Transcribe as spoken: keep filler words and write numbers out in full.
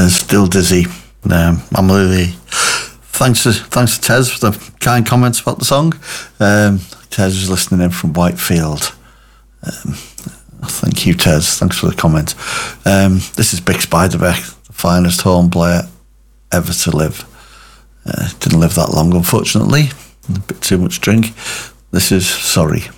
Uh, still dizzy. Um, I'm really thanks to thanks to Tez for the kind comments about the song. Um, Tez was listening in from Whitefield. Um, thank you, Tez. Thanks for the comment. Um, this is Bix Beiderbecke, the finest horn player ever to live. Uh, didn't live that long, unfortunately. A bit too much drink. This is Sorry.